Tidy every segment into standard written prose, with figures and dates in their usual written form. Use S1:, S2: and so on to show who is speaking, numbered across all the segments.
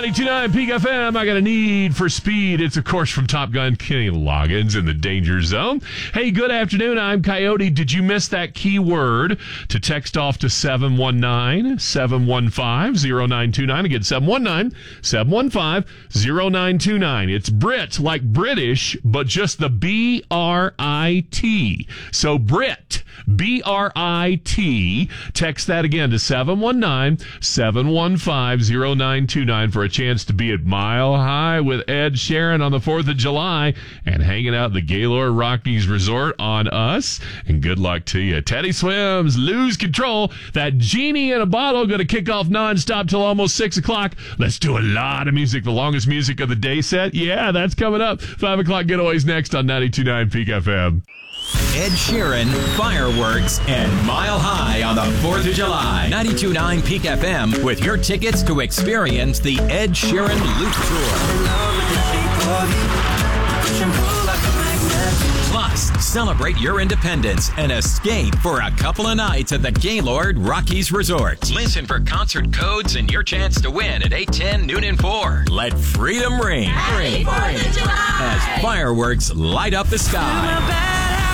S1: 92.9 Peak FM. I got a need for speed. It's, of course, from Top Gun, Kenny Loggins in the Danger Zone. Hey, good afternoon. I'm Coyote. Did you miss that key word to text off to 719-715-0929? Again, 719-715-0929. It's Brit, like British, but just the B-R-I-T. So Brit, B-R-I-T. Text that again to 719-715-0929 for a chance to be at Mile High with Ed Sheeran on the 4th of July and hanging out at the Gaylord Rockies Resort on us. And good luck to you. Teddy Swims, Lose Control. That Genie in a Bottle going to kick off nonstop till almost 6 o'clock. Let's do a lot of music. The longest music of the day set. Yeah, that's coming up. 5 o'clock getaways next on 92.9 Peak FM.
S2: Ed Sheeran, fireworks, and Mile High on the 4th of July. 92.9 Peak FM with your tickets to experience the Ed Sheeran Loop Tour. Plus, celebrate your independence and escape for a couple of nights at the Gaylord Rockies Resort. Listen for concert codes and your chance to win at 8:10, noon, and 4. Let freedom ring. Ring. As fireworks light up the sky.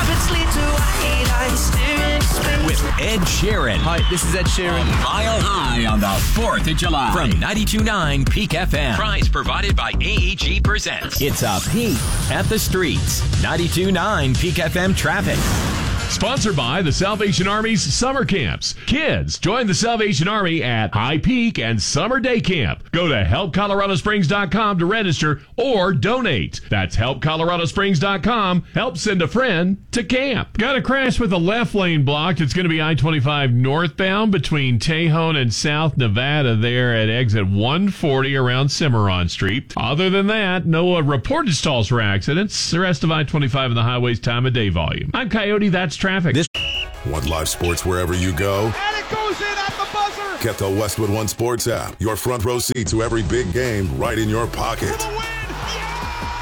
S2: With Ed Sheeran.
S3: Hi, this is Ed Sheeran.
S2: Mile High on the 4th of July. From 92.9 Peak FM. Prize provided by AEG Presents. It's a peek at the streets. 92.9 Peak FM traffic.
S1: Sponsored by the Salvation Army's summer camps. Kids, join the Salvation Army at High Peak and Summer Day Camp. Go to helpcoloradosprings.com to register or donate. That's helpcoloradosprings.com. Help send a friend to camp. Got a crash with a left lane blocked. It's going to be I-25 northbound between Tejon and South Nevada there at exit 140 around Cimarron Street. Other than that, no reported stalls for accidents. The rest of I-25 and the highway's time of day volume. I'm Coyote. That's traffic.
S4: Want live sports wherever you go?
S5: And it goes in at the buzzer!
S4: Get the Westwood One Sports app. Your front row seat to every big game right in your pocket.
S5: For the win! Yeah!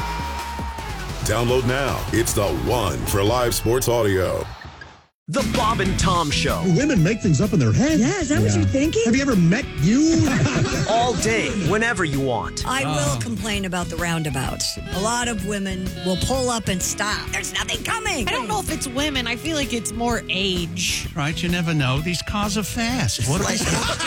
S4: Download now. It's the one for live sports audio.
S6: The Bob and Tom Show.
S7: Women make things up in their head.
S8: Yeah, is that what you're thinking?
S7: Have you ever met you?
S6: All day, whenever you want.
S8: I will complain about the roundabouts. A lot of women will pull up and stop. There's nothing coming.
S9: I don't know if it's women. I feel like it's more age.
S10: Right, you never know. These cars are fast. What
S6: They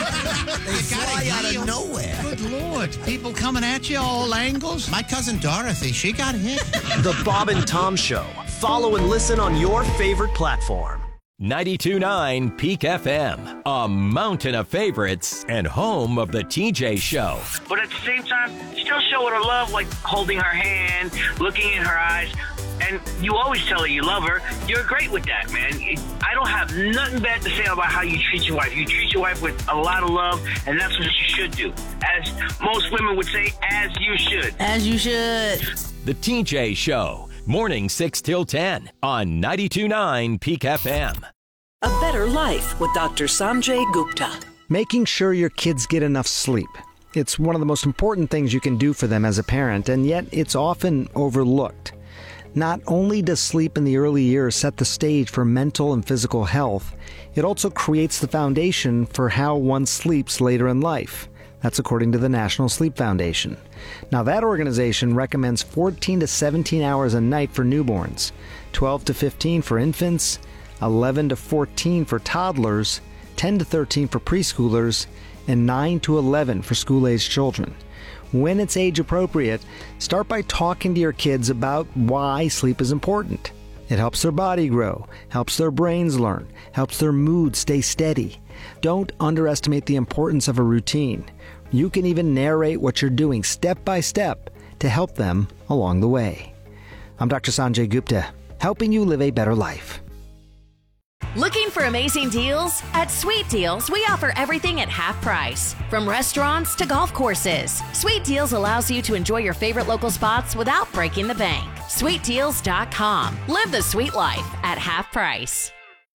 S6: fly out of nowhere.
S10: Good Lord. People coming at you all angles. My cousin Dorothy, she got hit.
S6: The Bob and Tom Show. Follow and listen on your favorite platform.
S2: 92.9 Peak FM, a mountain of favorites and home of the TJ Show.
S11: But at the same time, still show her love, like holding her hand, looking in her eyes. And you always tell her you love her. You're great with that, man. I don't have nothing bad to say about how you treat your wife. You treat your wife with a lot of love, and that's what you should do. As most women would say, as you should.
S9: As you should.
S2: The TJ Show, morning 6 till 10 on 92.9 Peak FM.
S12: A better life with Dr. Sanjay Gupta.
S13: Making sure your kids get enough sleep. It's one of the most important things you can do for them as a parent, and yet it's often overlooked. Not only does sleep in the early years set the stage for mental and physical health, it also creates the foundation for how one sleeps later in life. That's according to the National Sleep Foundation. Now, that organization recommends 14 to 17 hours a night for newborns, 12 to 15 for infants, 11 to 14 for toddlers, 10 to 13 for preschoolers, and 9 to 11 for school-aged children. When it's age appropriate, start by talking to your kids about why sleep is important. It helps their body grow, helps their brains learn, helps their mood stay steady. Don't underestimate the importance of a routine. You can even narrate what you're doing step by step to help them along the way. I'm Dr. Sanjay Gupta, helping you live a better life.
S14: Looking for amazing deals? At Sweet Deals, we offer everything at half price. From restaurants to golf courses, Sweet Deals allows you to enjoy your favorite local spots without breaking the bank. SweetDeals.com. Live the sweet life at half price.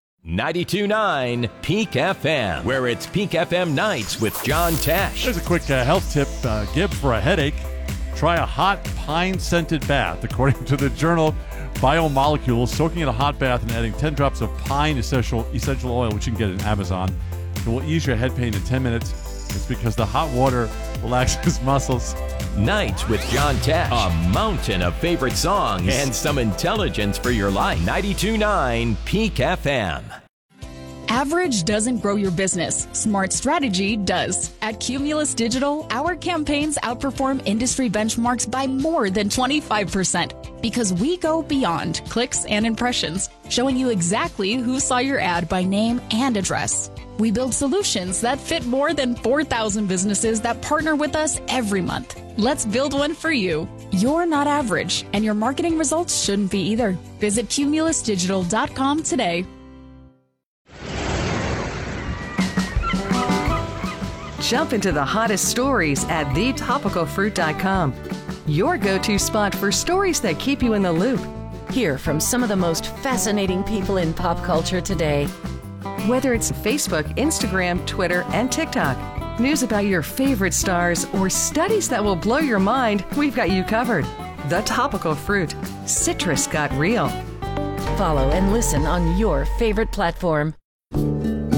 S2: 92.9 Peak FM, where it's Peak FM nights with John Tesh.
S15: Here's a quick health tip, Gib, for a headache. Try a hot pine-scented bath. According to the journal Biomolecules, soaking in a hot bath and adding 10 drops of pine essential oil, which you can get at Amazon. It will ease your head pain in 10 minutes. It's because the hot water relaxes muscles.
S2: Nights with John Tesh. A mountain of favorite songs and some intelligence for your life. 92.9 Peak FM.
S3: Average doesn't grow your business. Smart strategy does. At Cumulus Digital, our campaigns outperform industry benchmarks by more than 25% because we go beyond clicks and impressions, showing you exactly who saw your ad by name and address. We build solutions that fit more than 4,000 businesses that partner with us every month. Let's build one for you. You're not average, and your marketing results shouldn't be either. Visit cumulusdigital.com today.
S16: Jump into the hottest stories at thetopicalfruit.com. Your go-to spot for stories that keep you in the loop.
S14: Hear from some of the most fascinating people in pop culture today.
S16: Whether it's Facebook, Instagram, Twitter, and TikTok, news about your favorite stars, or studies that will blow your mind, we've got you covered. The Topical Fruit. Citrus got real.
S14: Follow and listen on your favorite platform.